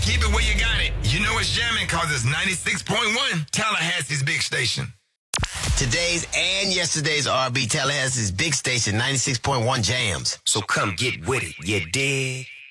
keep it where you got it. You know it's jamming cause it's 96.1 Tallahassee's big station. Today's and yesterday's R&B, Tallahassee's big station, 96.1 jams. So come get with it, you dig?